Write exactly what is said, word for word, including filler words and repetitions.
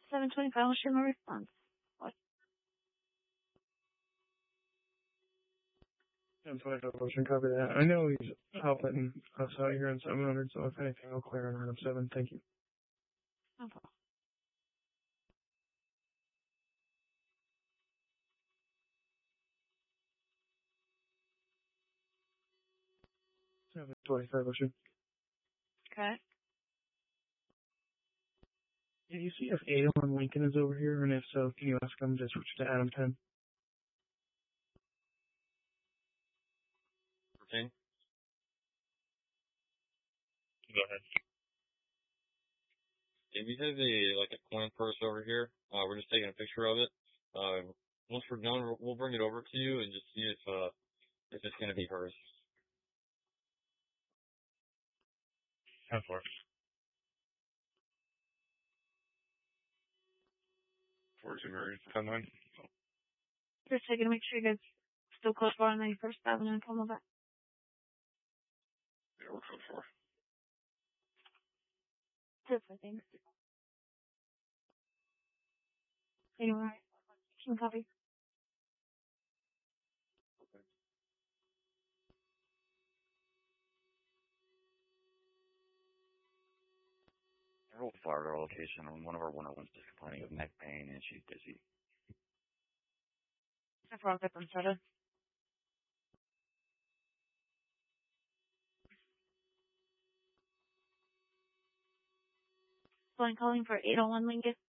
seven twenty-five, I'll share my response. What? seven twenty-five, motion, copy that. I know he's outletting us out here in seven hundred, so if anything, I'll clear on item seven. Thank you. No problem. seven twenty-five, motion. Okay. Do you see if eight oh one Lincoln is over here? And if so, can you ask him to switch to Adam ten? Okay. Go ahead. If you have a, like a coin purse over here, uh, we're just taking a picture of it. Uh, once we're done, we'll bring it over to you and just see if, uh, if it's gonna be hers. ten four. four zero ten nine. Just checking to make sure you guys still close for on ninety-first Avenue and come back. Yeah, we're code four. Perfect, thanks. Anyway, can you copy? I rolled fire at our location, and one of our one oh ones is complaining of neck pain, and she's dizzy. That's wrong, that's unsettled. So I'm calling for eight oh one Lincoln.